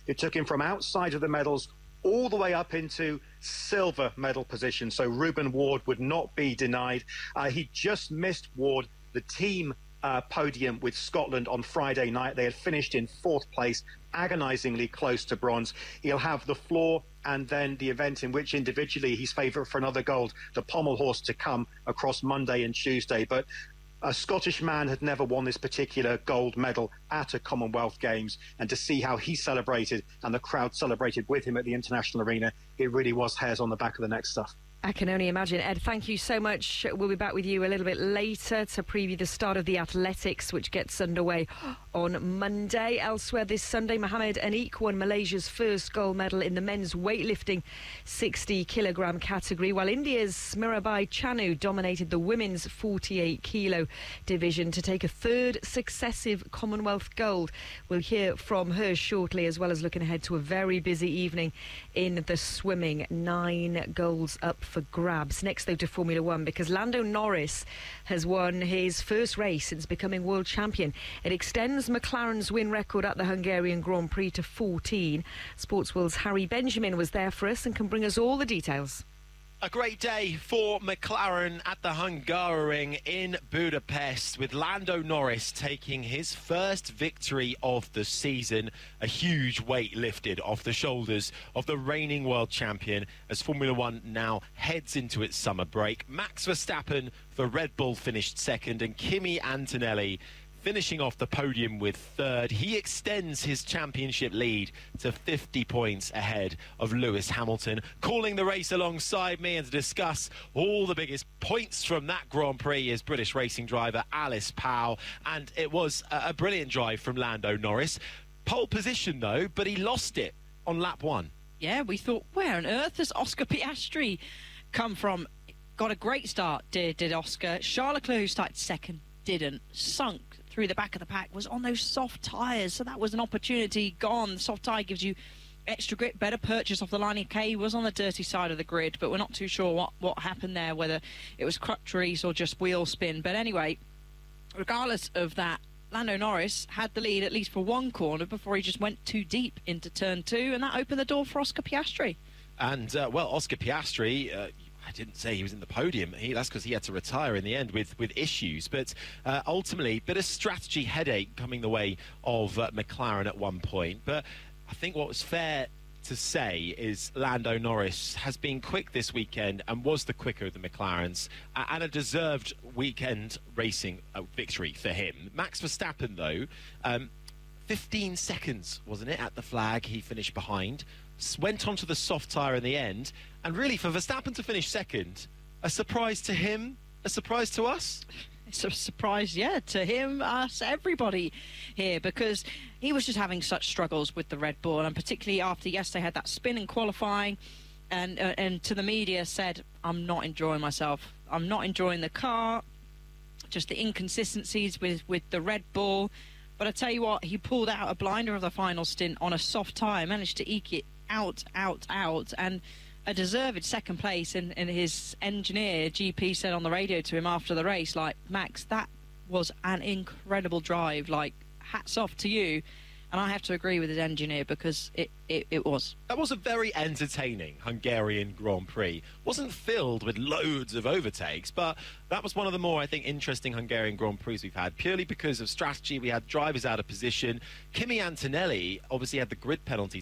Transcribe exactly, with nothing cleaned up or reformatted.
It took him from outside of the medals all the way up into silver medal position. So Ruben Ward would not be denied. Uh, he just missed Ward, the team uh, podium with Scotland on Friday night. They had finished in fourth place, agonisingly close to bronze. He'll have the floor and then the event in which individually he's favourite for another gold, the pommel horse, to come across Monday and Tuesday. But a Scottish man had never won this particular gold medal at a Commonwealth Games, and to see how he celebrated and the crowd celebrated with him at the international arena, it really was hairs on the back of the neck stuff. I can only imagine. Ed, thank you so much. We'll be back with you a little bit later to preview the start of the athletics, which gets underway on Monday. Elsewhere this Sunday, Mohamed Anik won Malaysia's first gold medal in the men's weightlifting sixty kilogram category, while India's Mirabai Chanu dominated the women's forty-eight kilo division to take a third successive Commonwealth gold. We'll hear from her shortly, as well as looking ahead to a very busy evening in the swimming. Nine golds up for grabs. Next, though, to Formula One, because Lando Norris has won his first race since becoming world champion. It extends McLaren's win record at the Hungarian Grand Prix to fourteen. Sportsworld's Harry Benjamin was there for us and can bring us all the details. A great day for McLaren at the Hungaroring in Budapest, with Lando Norris taking his first victory of the season. A huge weight lifted off the shoulders of the reigning world champion as Formula One now heads into its summer break. Max Verstappen for Red Bull finished second, and Kimi Antonelli finishing off the podium with third. He extends his championship lead to fifty points ahead of Lewis Hamilton. Calling the race alongside me and to discuss all the biggest points from that Grand Prix is British racing driver Alice Powell. And it was a, a brilliant drive from Lando Norris. Pole position though, but he lost it on lap one. Yeah, we thought, where on earth has Oscar Piastri come from? Got a great start, did, did Oscar. Charles Leclerc, who started second, didn't. Sunk through the back of the pack, was on those soft tyres, so that was an opportunity gone. The soft tyre gives you extra grip, better purchase off the line. Okay, he was on the dirty side of the grid, but we're not too sure what, what happened there, whether it was crutch release or just wheel spin. But anyway, regardless of that, Lando Norris had the lead at least for one corner before he just went too deep into turn two, and that opened the door for Oscar Piastri. And, uh, well, Oscar Piastri... Uh, I didn't say he was in the podium. He, that's because he had to retire in the end with, with issues. But uh, ultimately, bit of strategy headache coming the way of uh, McLaren at one point. But I think what was fair to say is Lando Norris has been quick this weekend and was the quicker of the McLarens, uh, and a deserved weekend racing uh, victory for him. Max Verstappen, though, um, fifteen seconds, wasn't it, at the flag he finished behind. Went onto the soft tyre in the end, and really for Verstappen to finish second, a surprise to him, a surprise to us. It's a surprise, yeah, to him, us, everybody here, because he was just having such struggles with the Red Bull, and particularly after yesterday had that spin in qualifying, and uh, and to the media said, I'm not enjoying myself, I'm not enjoying the car, just the inconsistencies with, with the Red Bull. But I tell you what, he pulled out a blinder of the final stint on a soft tyre, managed to eke it out, out, out, and a deserved second place. And, and his engineer, G P, said on the radio to him after the race, like, Max, that was an incredible drive. Like, hats off to you. And I have to agree with his engineer, because it, it, it was. That was a very entertaining Hungarian Grand Prix. Wasn't filled with loads of overtakes, but that was one of the more, I think, interesting Hungarian Grand Prix we've had, purely because of strategy. We had drivers out of position. Kimi Antonelli obviously had the grid penalty